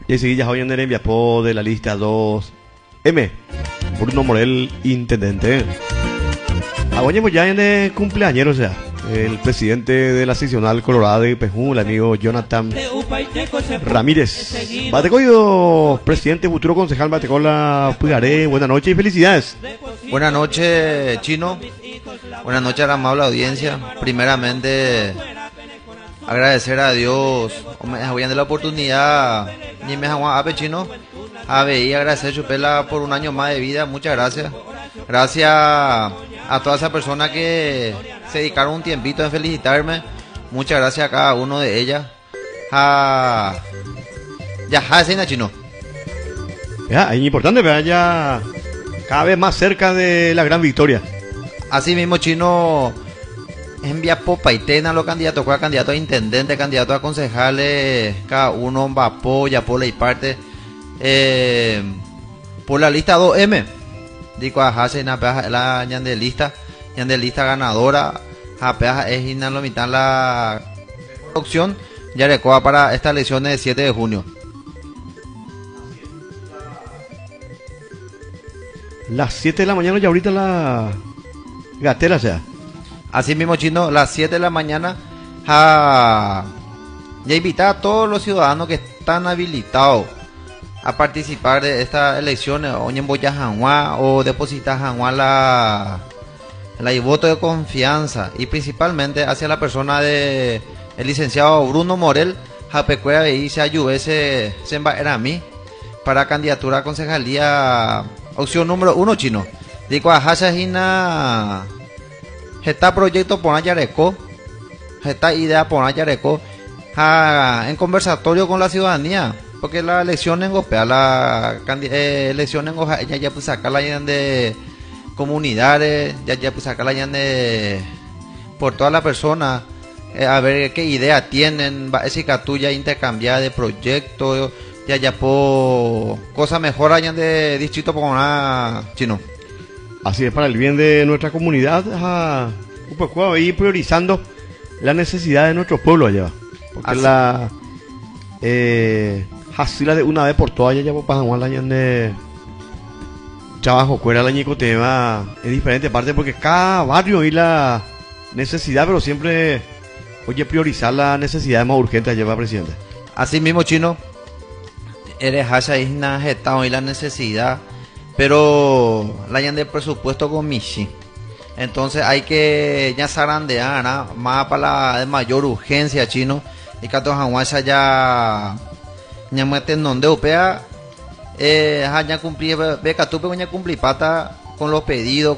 Y seguillas hoy en el Enviapó de la lista 2M. Bruno Morel, intendente. Aguañemos ya en el cumpleañero, o sea, el presidente de la seccional Colorado de Pejú, el amigo Jonathan Ramírez. Batecoyo, presidente, futuro concejal Batecola Pugaré, buenas noches y felicidades. Buenas noches, Chino. Buenas noches a la amable audiencia. Primeramente, agradecer a Dios me voy de la oportunidad ni me hago Chino y agradecer a Chupela por un año más de vida. Muchas gracias. Gracias a todas esas personas que se dedicaron un tiempito en felicitarme. Muchas gracias a cada uno de ellas. Ya, Chino. Ya, es importante, ¿verdad? Ya cada vez más cerca de la gran victoria. Así mismo, Chino, envía Popaitena los candidatos, cada candidato a intendente, candidato a concejales, cada uno va apoya, por y parte. Por la lista 2M, digo a Hase la lista ganadora, a es inalomitar la opción, ya recoa para esta elección del 7 de junio. Las 7 de la mañana ya ahorita la gatera, o sea. Así mismo, Chino, las 7 de la mañana ya invitar a todos los ciudadanos que están habilitados a participar de estas elecciones, o en Boya Janguá, o depositar Janguá la voto de confianza, y principalmente hacia la persona de el licenciado Bruno Morel, Japecuea y se ayudese a mí para candidatura a concejalía, opción número 1, Chino. Digo a Hashahina, está proyecto por Ayareco, esta idea por Ayareco, en conversatorio con la ciudadanía, porque la elección en Gopea, elección en Goja, ya pues sacarla de comunidades, ya pues sacarla de por todas las personas, a ver qué idea tienen, esa catuya intercambiar de proyectos, ya por cosas mejor allá de distrito por una Chino. Así es, para el bien de nuestra comunidad, un poco ir priorizando la necesidad de nuestro pueblo allá, porque así. La Hasila de una vez por todas ya por Pajaguán la de trabajo fuera la ñicotema en diferentes partes, porque cada barrio hay la necesidad, pero siempre priorizar la necesidad más urgente allá, presidente. Así mismo, Chino, eres Hasha y la necesidad, pero la hayan de presupuesto con Michi. Entonces hay que ya zarandear más para la de mayor urgencia, Chino, y que todos Janguasa ya meten donde upea ya cumplir beca tupe ya cumplir pata con los pedidos.